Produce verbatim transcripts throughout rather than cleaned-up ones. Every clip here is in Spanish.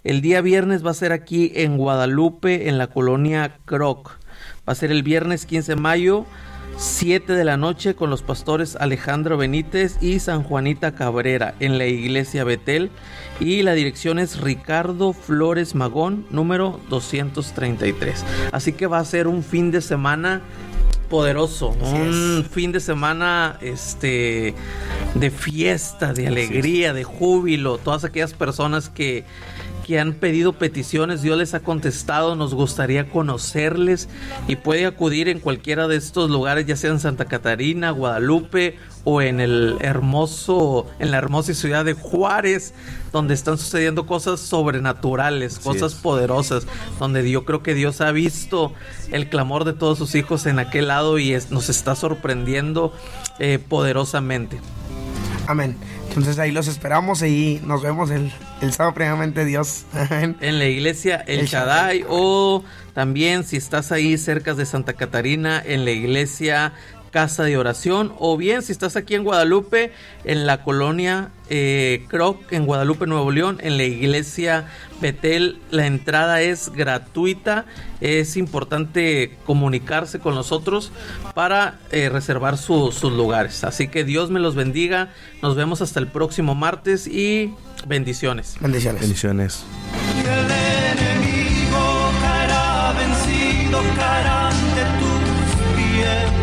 El día viernes va a ser aquí en Guadalupe, en la colonia Croc. Va a ser el viernes quince de mayo, siete de la noche, con los pastores Alejandro Benítez y San Juanita Cabrera en la iglesia Betel. Y la dirección es Ricardo Flores Magón, número doscientos treinta y tres. Así que va a ser un fin de semana poderoso, Así un es. fin de semana este de fiesta, de alegría, de júbilo. Todas aquellas personas que que han pedido peticiones, Dios les ha contestado. Nos gustaría conocerles y puede acudir en cualquiera de estos lugares, ya sea en Santa Catarina, Guadalupe o en el hermoso, en la hermosa ciudad de Juárez, donde están sucediendo cosas sobrenaturales, Así cosas es. poderosas, donde yo creo que Dios ha visto el clamor de todos sus hijos en aquel lado y es, nos está sorprendiendo eh, poderosamente. Amén. Entonces ahí los esperamos y nos vemos el, el sábado, previamente Dios. En la iglesia El, el Shaddai, Shaddai, o también si estás ahí cerca de Santa Catarina, en la iglesia Casa de Oración, o bien si estás aquí en Guadalupe, en la colonia eh, Croc, en Guadalupe, Nuevo León, en la iglesia Betel. La entrada es gratuita. Es importante comunicarse con nosotros para eh, reservar su, sus lugares. Así que Dios me los bendiga. Nos vemos hasta el próximo martes y bendiciones. Bendiciones. Bendiciones. Y el enemigo caerá vencido, caerá ante tus pies.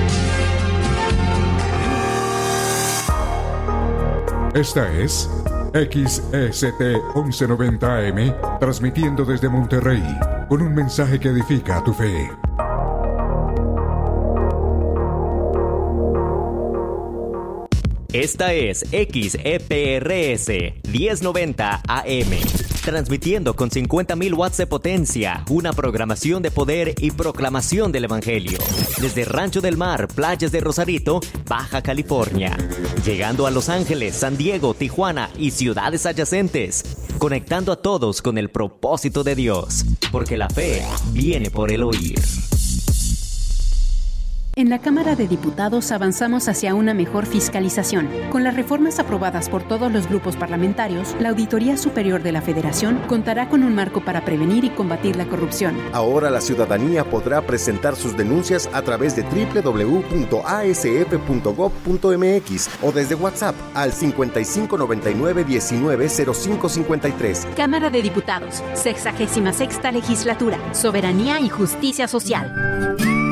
Esta es X S T once noventa A M, transmitiendo desde Monterrey, con un mensaje que edifica tu fe. Esta es X E P R S diez noventa A M, transmitiendo con cincuenta mil watts de potencia, una programación de poder y proclamación del Evangelio. Desde Rancho del Mar, playas de Rosarito, Baja California. Llegando a Los Ángeles, San Diego, Tijuana y ciudades adyacentes. Conectando a todos con el propósito de Dios. Porque la fe viene por el oír. En la Cámara de Diputados avanzamos hacia una mejor fiscalización. Con las reformas aprobadas por todos los grupos parlamentarios, la Auditoría Superior de la Federación contará con un marco para prevenir y combatir la corrupción. Ahora la ciudadanía podrá presentar sus denuncias a través de doble u doble u doble u punto a s f punto gob punto m x o desde WhatsApp al cincuenta y cinco noventa y nueve diecinueve cero cinco cincuenta y tres. Cámara de Diputados, sexagésima sexta Legislatura, Soberanía y Justicia Social.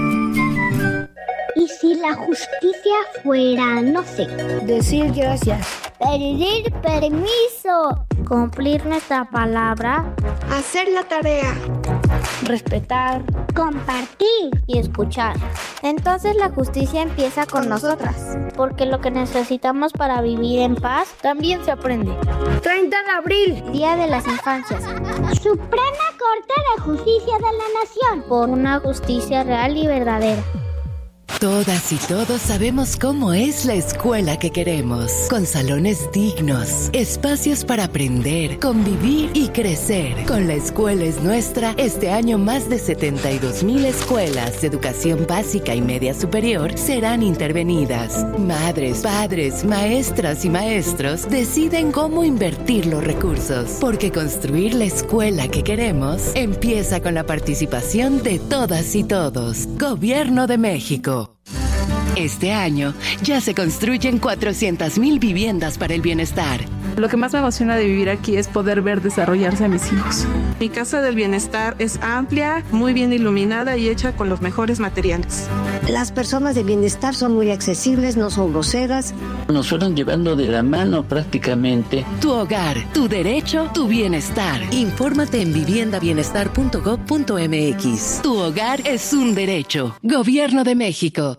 ¿Y si la justicia fuera, no sé, decir gracias, pedir permiso, cumplir nuestra palabra, hacer la tarea, respetar, compartir y escuchar? Entonces la justicia empieza con nosotras, porque lo que necesitamos para vivir en paz también se aprende. treinta de abril, Día de las Infancias. Suprema Corte de Justicia de la Nación, por una justicia real y verdadera. Todas y todos sabemos cómo es la escuela que queremos, con salones dignos, espacios para aprender, convivir y crecer. Con La Escuela es Nuestra, este año más de setenta y dos mil escuelas de educación básica y media superior serán intervenidas. Madres, padres, maestras y maestros deciden cómo invertir los recursos, porque construir la escuela que queremos empieza con la participación de todas y todos. Gobierno de México. Este año ya se construyen cuatrocientas mil viviendas para el bienestar. Lo que más me emociona de vivir aquí es poder ver desarrollarse a mis hijos. Mi casa del bienestar es amplia, muy bien iluminada y hecha con los mejores materiales. Las personas de bienestar son muy accesibles, no son groseras. Nos fueron llevando de la mano prácticamente. Tu hogar, tu derecho, tu bienestar. Infórmate en vivienda bienestar punto gob punto m x. Tu hogar es un derecho. Gobierno de México.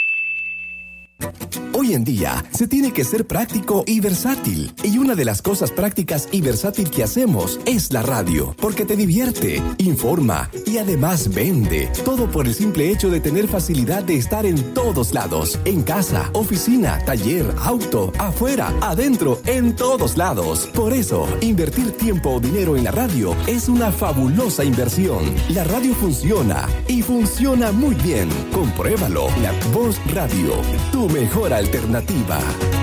Hoy en día se tiene que ser práctico y versátil. Y una de las cosas prácticas y versátil que hacemos es la radio, porque te divierte, informa y además vende. Todo por el simple hecho de tener facilidad de estar en todos lados. En casa, oficina, taller, auto, afuera, adentro, en todos lados. Por eso, invertir tiempo o dinero en la radio es una fabulosa inversión. La radio funciona y funciona muy bien. Compruébalo. La Voz Radio, tu mejor alternativa.